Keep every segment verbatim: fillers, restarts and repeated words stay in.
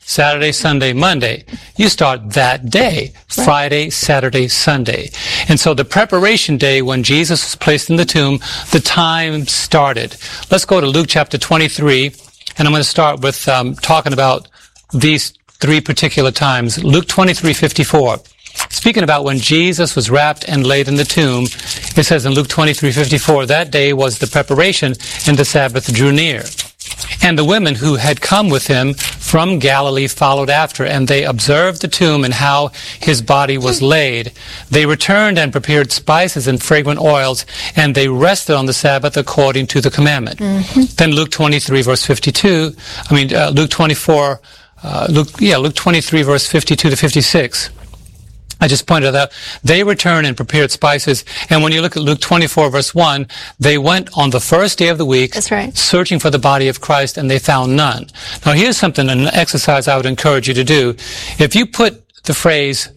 Saturday, Sunday, Monday. You start that day, Friday, Saturday, Sunday. And so the preparation day when Jesus was placed in the tomb, the time started. Let's go to Luke chapter twenty-three, and I'm going to start with um, talking about these three particular times. Luke twenty-three fifty-four. Speaking about when Jesus was wrapped and laid in the tomb, it says in Luke twenty-three fifty-four, that day was the preparation, and the Sabbath drew near. And the women who had come with him from Galilee followed after, and they observed the tomb and how his body was laid. They returned and prepared spices and fragrant oils, and they rested on the Sabbath according to the commandment. Mm-hmm. Then Luke twenty-three, verse fifty-two, I mean, uh, Luke twenty-four, uh, Luke, yeah, Luke twenty-three, verse fifty-two to fifty-six. I just pointed out, they returned and prepared spices. And when you look at Luke twenty-four, verse one, they went on the first day of the week, That's right. searching for the body of Christ, and they found none. Now, here's something, an exercise I would encourage you to do. If you put the phrase,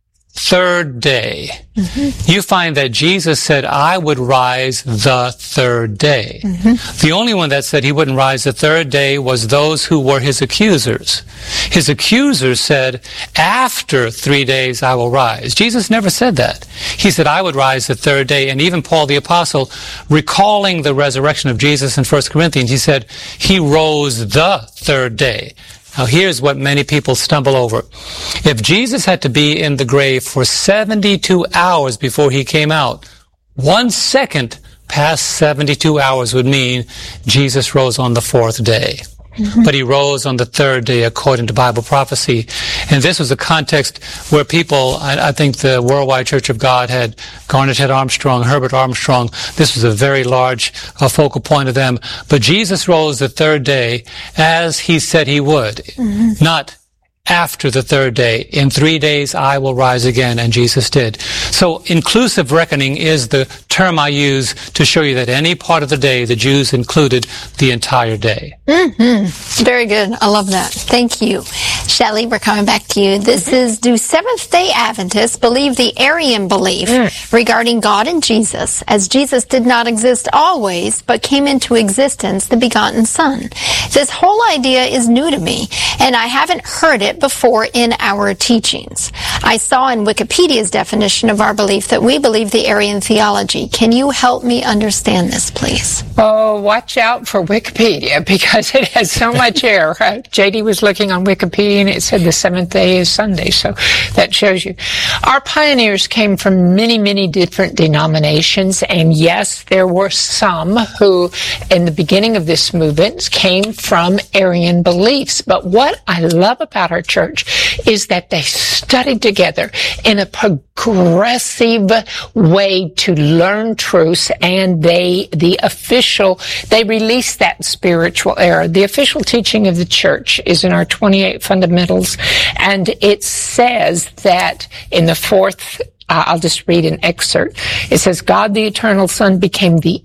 third day, mm-hmm. you find that Jesus said, I would rise the third day. Mm-hmm. The only one that said he wouldn't rise the third day was those who were his accusers. His accusers said, after three days I will rise. Jesus never said that. He said, I would rise the third day. And even Paul the Apostle, recalling the resurrection of Jesus in First Corinthians, he said, he rose the third day. Now, here's what many people stumble over. If Jesus had to be in the grave for seventy-two hours before he came out, one second past seventy-two hours would mean Jesus rose on the fourth day. Mm-hmm. But he rose on the third day according to Bible prophecy. And this was a context where people, I, I think the Worldwide Church of God had Garnet Ted Armstrong, Herbert Armstrong. This was a very large uh, focal point of them. But Jesus rose the third day as he said he would, mm-hmm. not after the third day. In three days I will rise again, and Jesus did. So inclusive reckoning is the term I use to show you that any part of the day, the Jews included the entire day. Mm-hmm. Very good. I love that. Thank you. Shelley, we're coming back to you. This is, do Seventh-day Adventists believe the Arian belief mm. regarding God and Jesus, as Jesus did not exist always, but came into existence, the begotten Son? This whole idea is new to me, and I haven't heard it before in our teachings. I saw in Wikipedia's definition of our belief that we believe the Arian theology. Can you help me understand this, please? Oh, watch out for Wikipedia, because it has so much error. J D was looking on Wikipedia, and it said the seventh day is Sunday, so that shows you. Our pioneers came from many, many different denominations, and yes, there were some who, in the beginning of this movement, came from Arian beliefs. But what I love about our church is that they studied together in a progressive way to learn truths, and they, the official, they released that spiritual error. The official teaching of the church is in our twenty-eight fundamentals, and it says that in the fourth, uh, I'll just read an excerpt. It says, God the eternal Son became the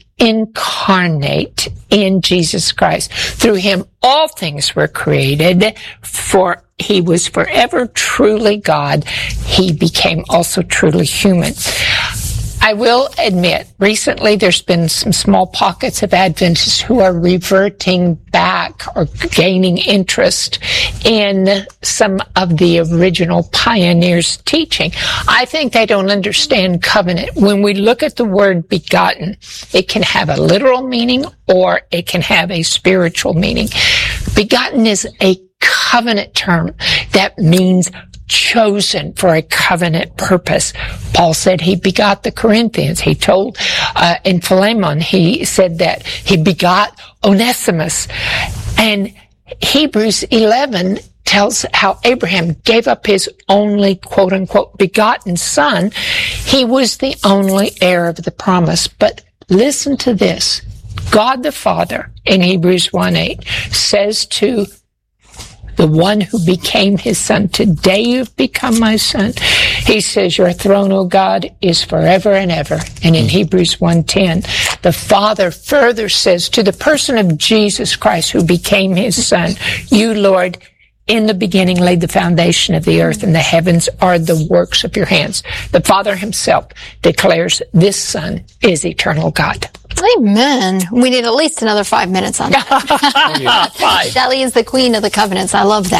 incarnate in Jesus Christ. Through him all things were created, for he was forever truly God. He became also truly human. I will admit, recently there's been some small pockets of Adventists who are reverting back or gaining interest in some of the original pioneers' teaching. I think they don't understand covenant. When we look at the word begotten, it can have a literal meaning or it can have a spiritual meaning. Begotten is a covenant term that means chosen for a covenant purpose. Paul said he begot the Corinthians. He told uh, in Philemon, he said that he begot Onesimus. And Hebrews eleven tells how Abraham gave up his only quote-unquote begotten son. He was the only heir of the promise. But listen to this. God the Father in Hebrews one eight says to the one who became his son, today you've become my son. He says, your throne, O God, is forever and ever. And in Hebrews one ten, the Father further says to the person of Jesus Christ who became his son, you, Lord, in the beginning laid the foundation of the earth, and the heavens are the works of your hands. The Father himself declares this Son is eternal God. Amen. We need at least another five minutes on that. Shelley is the queen of the covenants. I love that.